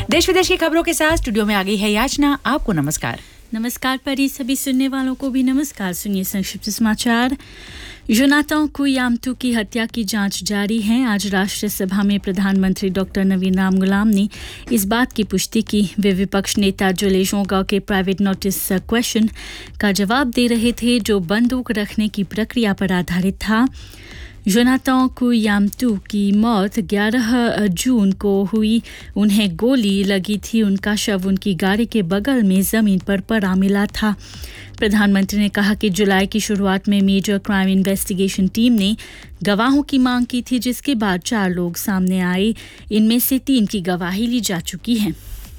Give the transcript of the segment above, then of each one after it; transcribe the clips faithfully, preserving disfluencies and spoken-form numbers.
देश विदेश की खबरों के साथ स्टूडियो में आ गई है याचना। आपको नमस्कार। नमस्कार परी, सभी सुनने वालों को भी नमस्कार। सुनिए संक्षिप्त समाचार। जोनाथन कुयामतू की हत्या की जांच जारी है। आज राष्ट्रीय सभा में प्रधानमंत्री डॉक्टर नवीन राम गुलाम ने इस बात की पुष्टि की। वे विपक्ष नेता जुलेश ओंगा के प्राइवेट नोटिस क्वेश्चन का जवाब दे रहे थे, जो बंदूक रखने की प्रक्रिया पर आधारित था। जोनाथन कुयामतू की मौत ग्यारह जून को हुई। उन्हें गोली लगी थी। उनका शव उनकी गाड़ी के बगल में जमीन पर पड़ा मिला था। प्रधानमंत्री ने कहा कि जुलाई की शुरुआत में मेजर क्राइम इन्वेस्टिगेशन टीम ने गवाहों की मांग की थी, जिसके बाद चार लोग सामने आए। इनमें से तीन की गवाही ली जा चुकी है।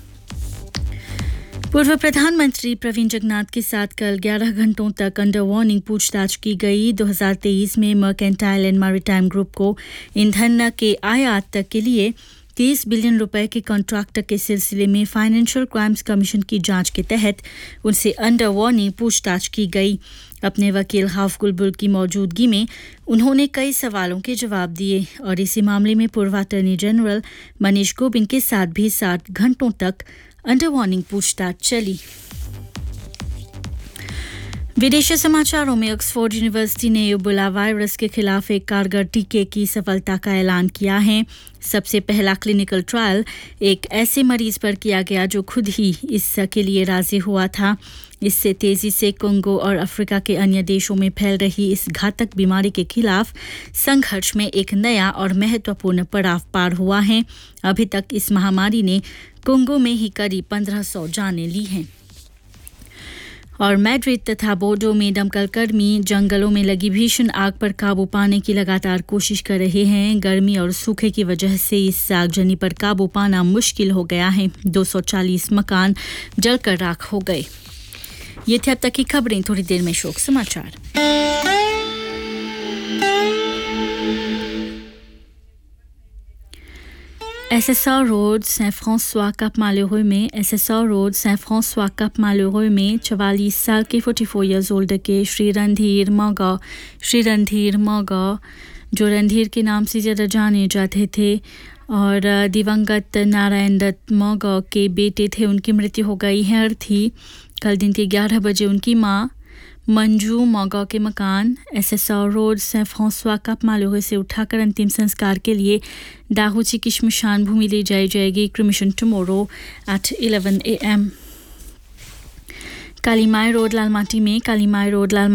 पूर्व प्रधानमंत्री प्रवीण जगन्नाथ के साथ कल ग्यारह घंटों तक अंडर वार्निंग पूछताछ की गई। दो हज़ार तेईस में मर्केंटाइल एंड मैरीटाइम ग्रुप को ईंधन के आयात तक के लिए तीस बिलियन रुपए के कॉन्ट्रैक्ट के सिलसिले में फाइनेंशियल क्राइम्स कमीशन की जांच के तहत उनसे अंडर वार्निंग पूछताछ की गई। अपने वकील हाफकुल बुल की मौजूदगी में उन्होंने कई सवालों के जवाब दिए और इसी मामले में पूर्व अटॉर्नी जनरल मनीष गोबिंद के साथ भी सात घंटों तक अंडर वार्निंग पूछताछ चली। विदेशी समाचारों में ऑक्सफोर्ड यूनिवर्सिटी ने इबोला वायरस के खिलाफ एक कारगर टीके की सफलता का ऐलान किया है। सबसे पहला क्लिनिकल ट्रायल एक ऐसे मरीज पर किया गया जो खुद ही इसके लिए राजी हुआ था। इससे तेजी से कोंगो और अफ्रीका के अन्य देशों में फैल रही इस घातक बीमारी के खिलाफ संघर्ष में एक नया और महत्वपूर्ण पड़ाव पार हुआ है। अभी तक इस महामारी ने कोंगो में ही करीब पंद्रह सौ जानें ली हैं। और मैड्रिड तथा बोर्डो में दमकल कर्मी जंगलों में लगी भीषण आग पर काबू पाने की लगातार कोशिश कर रहे हैं। गर्मी और सूखे की वजह से इस आगजनी पर काबू पाना मुश्किल हो गया है। दो सौ चालीस मकान जलकर राख हो गए। ये थे अब तक की खबरें। थोड़ी देर में शोक समाचार। एसएसआर रोड सैन फ्रांसोis cap malheureux में एसएसआर रोड सैन फ्रांसोis cap malheureux में चवालीस साल के चौवालीस इयर्स ओल्ड के श्री रणधीर मौगा श्री रणधीर मौगा जो रणधीर के नाम से ज़्यादा जाने जाते थे और दिवंगत नारायण दत्त मौगा के बेटे थे, उनकी मृत्यु हो गई है। थी कल दिन के ग्यारह बजे उनकी मां मंजू मौगा के मकान एसएसआर रोड सैन फ्रांसोis cap malheureux से उठाकर अंतिम संस्कार के लिए दाहूची की श्मशान भूमि ले जाई जाएगी। Cremation tomorrow at eleven A M. Kalimai road Lalmati में कालीमाई रोड लाल